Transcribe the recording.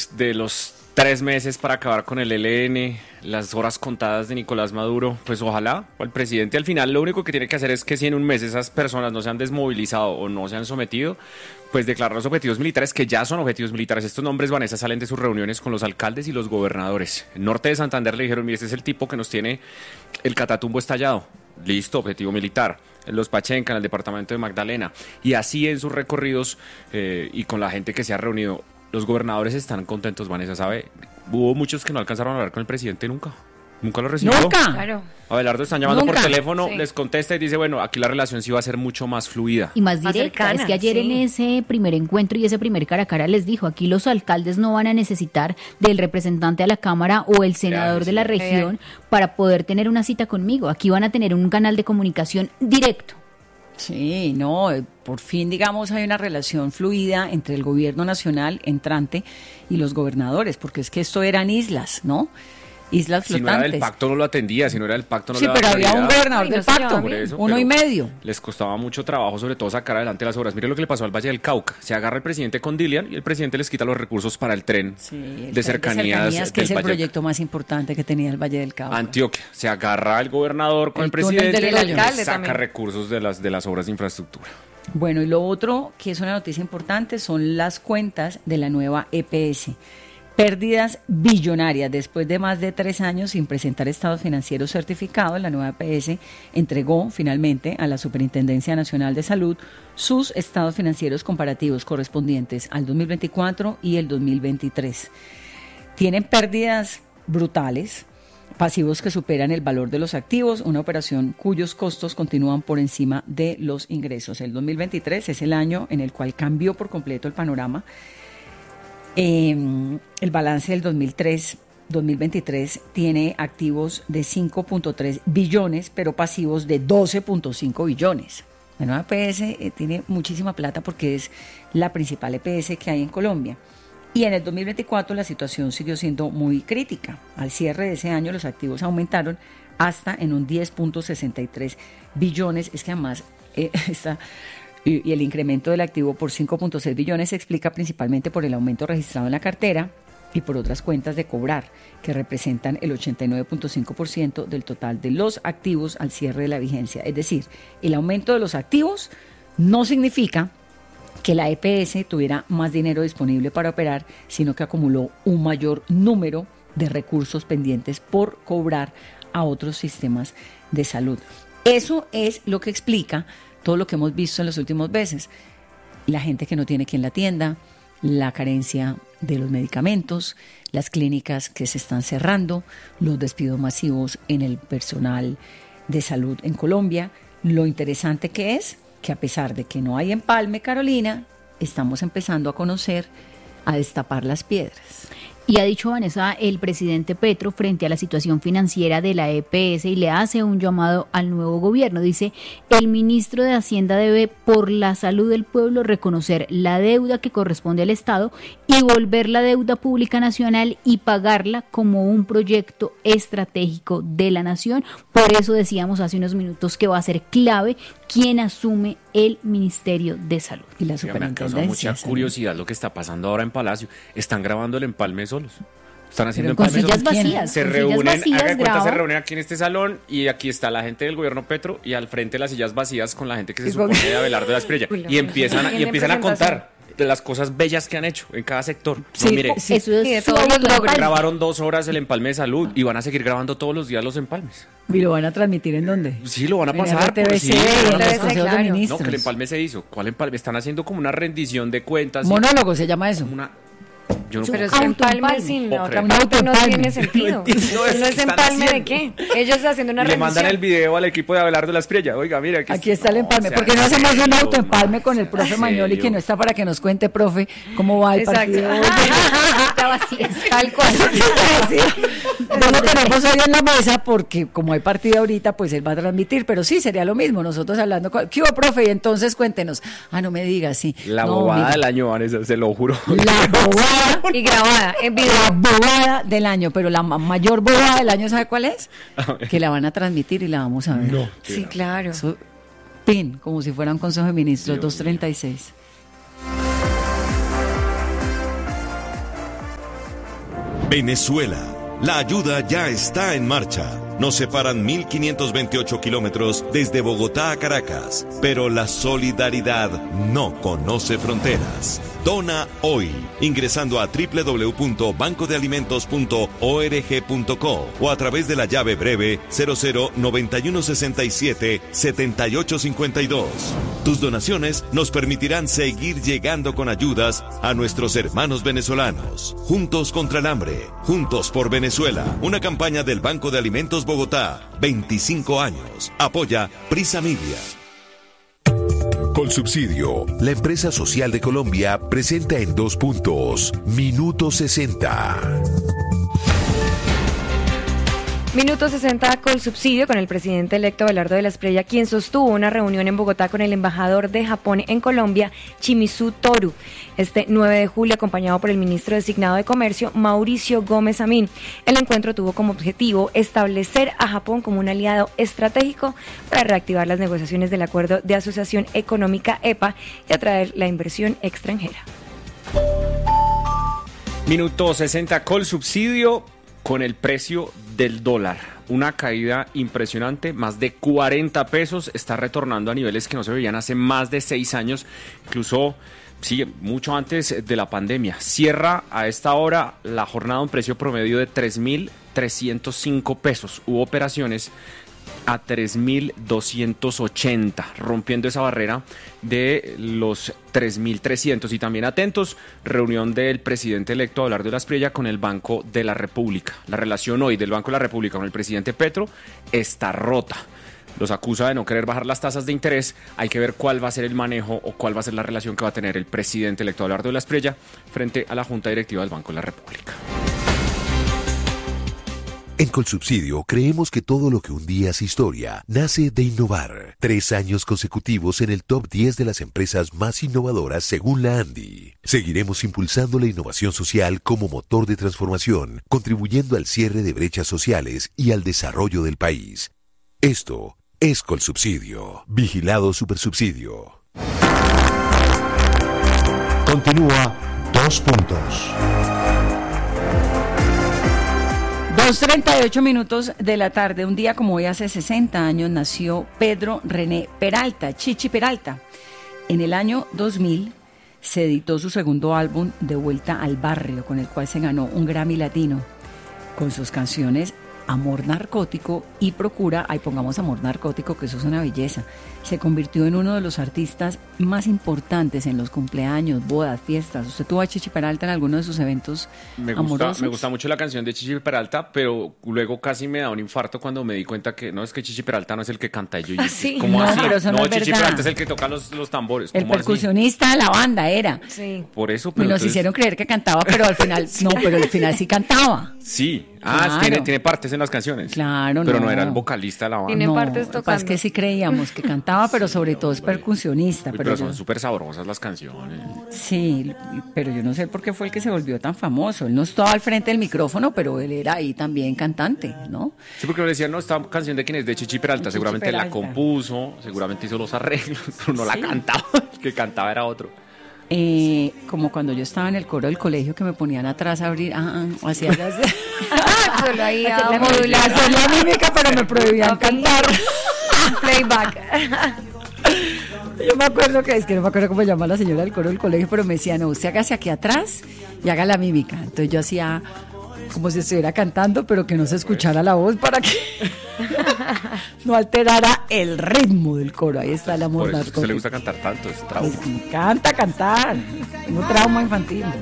de los 3 meses para acabar con el ELN, las horas contadas de Nicolás Maduro, pues ojalá el presidente al final lo único que tiene que hacer es que si en un mes esas personas no se han desmovilizado o no se han sometido, pues declarar los objetivos militares, que ya son objetivos militares. Estos nombres, Vanessa, salen de sus reuniones con los alcaldes y los gobernadores. En Norte de Santander le dijeron, mire, este es el tipo que nos tiene el Catatumbo estallado. Listo, objetivo militar. En los Pachenca, en el departamento de Magdalena. Y así en sus recorridos y con la gente que se ha reunido. Los gobernadores están contentos, Vanessa, ¿sabe? Hubo muchos que no alcanzaron a hablar con el presidente nunca. Nunca lo recibió. ¡Nunca! Claro. Abelardo están llamando Nunca. por teléfono, Sí. les contesta y dice, bueno, aquí la relación sí va a ser mucho más fluida. Y más Más directa. cercana, Es que ayer sí. en ese primer encuentro y ese primer cara a cara les dijo, aquí los alcaldes no van a necesitar del representante a la Cámara o el senador de la sí. región para poder tener una cita conmigo. Aquí van a tener un canal de comunicación directo. Sí, no, por fin, digamos, hay una relación fluida entre el gobierno nacional entrante y los gobernadores, porque es que esto eran islas, ¿no? Islas Si no era flotantes. del pacto no lo atendía, si no era del pacto no Sí, le daba pero había un prioridad. gobernador Ay, del no se llevaba pacto, Por bien. eso, uno y pero medio. les costaba mucho trabajo, sobre todo sacar adelante las obras. Mire lo que le pasó al Valle del Cauca. Se agarra el presidente con Dilian y el presidente les quita los recursos para el tren Sí, el de tren cercanías, que del es el Valle. proyecto más importante que tenía el Valle del Cauca. Antioquia. Se agarra el gobernador con El el túnel presidente del y Hoyo. alcalde saca también. recursos de las obras de infraestructura. Bueno, y lo otro que es una noticia importante son las cuentas de la nueva EPS. Pérdidas billonarias. Después de más de 3 años sin presentar estados financieros certificados, la nueva EPS entregó finalmente a la Superintendencia Nacional de Salud sus estados financieros comparativos correspondientes al 2024 y el 2023. Tienen pérdidas brutales, pasivos que superan el valor de los activos, una operación cuyos costos continúan por encima de los ingresos. El 2023 es el año en el cual cambió por completo el panorama. El balance del 2023 tiene activos de 5.3 billones, pero pasivos de 12.5 billones. La nueva EPS tiene muchísima plata porque es la principal EPS que hay en Colombia. Y en el 2024 la situación siguió siendo muy crítica. Al cierre de ese año los activos aumentaron hasta en un 10.63 billones. Es que además y el incremento del activo por 5.6 billones se explica principalmente por el aumento registrado en la cartera y por otras cuentas de cobrar, que representan el 89.5% del total de los activos al cierre de la vigencia. Es decir, el aumento de los activos no significa que la EPS tuviera más dinero disponible para operar, sino que acumuló un mayor número de recursos pendientes por cobrar a otros sistemas de salud. Eso es lo que explica todo lo que hemos visto en los últimos meses. La gente que no tiene quien la atienda, la carencia de los medicamentos, las clínicas que se están cerrando, los despidos masivos en el personal de salud en Colombia. Lo interesante que es que a pesar de que no hay empalme, Carolina, estamos empezando a conocer, a destapar las piedras. Y ha dicho, Vanessa, el presidente Petro frente a la situación financiera de la EPS y le hace un llamado al nuevo gobierno. Dice, el ministro de Hacienda debe, por la salud del pueblo, reconocer la deuda que corresponde al Estado y volver la deuda pública nacional y pagarla como un proyecto estratégico de la nación. Por eso decíamos hace unos minutos que va a ser clave quién asume el Ministerio de Salud. Y la Me causa superintendencia. mucha curiosidad lo que está pasando ahora en Palacio. Están grabando el empalme solos. Están haciendo Pero empalme con Sillas solos. ¿quién? vacías. Se con sillas reúnen, vacías, haga de cuenta, se graban. reúnen aquí en este salón y aquí está la gente del gobierno Petro y al frente las sillas vacías con la gente que se supone de Abelardo de la Espriella. Uy, no, Y empiezan a tienen contar presentación. de las cosas bellas que han hecho en cada sector. Sí, No, mire, sí. Eso es Sí, de su todos los autoempalme. logros. grabaron 2 horas el empalme de salud y van a seguir grabando todos los días los empalmes. ¿Y lo van a transmitir en dónde? Sí, lo van a En pasar. RTBC, sí, en lo van a los RTBC, consejos de claro. ministros. No, que el empalme se hizo. ¿Cuál empalme? Están haciendo como una rendición de cuentas. y Monólogo se llama eso. una... Yo no Pero puedo es Autoempalme. empalme sin Puedo otra creer. Un parte no autoempalme. tiene sentido. No entiendo ¿No eso es que están empalme de haciendo. qué? Ellos haciendo una Y le mandan el rendición. video al equipo de Abelardo de la Espriella. Oiga, mira, Aquí está el empalme. sea ¿Por qué no hacemos un serio, autoempalme con el sea profe Magnoli, serio. que no está para que nos cuente, profe, cómo va el Exacto. partido? Está vacía. Tal cual. No lo tenemos hoy en la mesa porque como hay partido ahorita, pues él va a transmitir, pero sí, sería lo mismo, nosotros hablando ¿qué hubo, profe? Y entonces cuéntenos. Ah, no me digas, sí. La No, bobada mire, del año, Vanessa, se lo juro. La bobada, Y grabada en video. la bobada del año, pero la mayor bobada del año, ¿sabe cuál es? Que la van a transmitir y la vamos a ver. Sí, claro. Eso, pin, como si fuera un consejo de ministros, Dios 236. Venezuela. La ayuda ya está en marcha. Nos separan 1.528 kilómetros desde Bogotá a Caracas, pero la solidaridad no conoce fronteras. Dona hoy, ingresando a www.bancodealimentos.org.co o a través de la llave breve 0091677852. Tus donaciones nos permitirán seguir llegando con ayudas a nuestros hermanos venezolanos. Juntos contra el hambre, juntos por Venezuela. Una campaña del Banco de Alimentos Bogotá, 25 años. Apoya Prisa Media. Colsubsidio, la empresa social de Colombia, presenta en 2 puntos, Minuto 60. Minuto 60 Colsubsidio con el presidente electo Abelardo de la Espriella, quien sostuvo una reunión en Bogotá con el embajador de Japón en Colombia, Shimizu Toru, este 9 de julio, acompañado por el ministro designado de Comercio, Mauricio Gómez Amín. El encuentro tuvo como objetivo establecer a Japón como un aliado estratégico para reactivar las negociaciones del Acuerdo de Asociación Económica EPA y atraer la inversión extranjera. Minuto 60 Colsubsidio con el precio del dólar. Una caída impresionante, más de 40 pesos, está retornando a niveles que no se veían hace más de 6 años, incluso sí, mucho antes de la pandemia. Cierra a esta hora la jornada a un precio promedio de 3.305 pesos. Hubo operaciones a 3.280, rompiendo esa barrera de los 3.300. Y también atentos, reunión del presidente electo Abelardo de la Espriella con el Banco de la República. La relación hoy del Banco de la República con el presidente Petro está rota. Los acusa de no querer bajar las tasas de interés. Hay que ver cuál va a ser el manejo o cuál va a ser la relación que va a tener el presidente electo Abelardo de la Espriella frente a la Junta Directiva del Banco de la República. En Colsubsidio creemos que todo lo que un día es historia nace de innovar. 3 años consecutivos en el top 10 de las empresas más innovadoras según la ANDI. Seguiremos impulsando la innovación social como motor de transformación, contribuyendo al cierre de brechas sociales y al desarrollo del país. Esto es Colsubsidio. Vigilado Supersubsidio. Continúa 2 puntos. 2:38 minutos de la tarde. Un día como hoy, hace 60 años, nació Pedro René Peralta, Chichi Peralta. En el año 2000 se editó su segundo álbum, De Vuelta al Barrio, con el cual se ganó un Grammy Latino. Con sus canciones Amor Narcótico y Procura, pongamos Amor Narcótico, que eso es una belleza. Se convirtió en uno de los artistas más importantes en los cumpleaños, bodas, fiestas. ¿Usted tuvo a Chichi Peralta en alguno de sus eventos amorosos? Me gusta mucho la canción de Chichi Peralta, pero luego casi me da un infarto cuando me di cuenta que no, es que Chichi Peralta no es el que canta. Y yo, ¿sí? ¿cómo así? Pero eso no es Chichi verdad. Peralta es el que toca los tambores. El percusionista de la banda era. Sí. Por eso, Y pero nos entonces- hicieron creer que cantaba, pero al final, no, pero al final sí cantaba. Sí, Claro. tiene partes en las canciones. Claro, pero no. no era el vocalista de la banda. Tiene No, partes lo que pasa es tocando. que sí creíamos que cantaba, pero sobre todo es percusionista. Uy, Pero pero son yo- súper sabrosas las canciones. sí, pero yo no sé por qué fue el que se volvió tan famoso. Él no estaba al frente del micrófono, pero él era ahí también cantante, ¿no? Sí, porque me decían, no, esta canción de quién es, de Chichi Peralta, Chichi seguramente la Peralta. compuso, seguramente hizo los arreglos, pero no la Sí. cantaba, el que cantaba era otro. Como cuando yo estaba en el coro del colegio que me ponían atrás a abrir, hacía las... Solo ahí a hacer la modular. hacer la mímica, pero me prohibían cantar. Playback. Yo me acuerdo que, es que no me acuerdo cómo se llama la señora del coro del colegio, pero me decía, no, usted hágase aquí atrás y haga la mímica. Entonces yo hacía como si estuviera cantando, pero que no se escuchara la voz para que no alterara el ritmo del coro. Ahí está el amor Por eso es que a usted le narcótico. gusta cantar tanto, es trauma. Pues me encanta cantar. Tengo trauma infantil.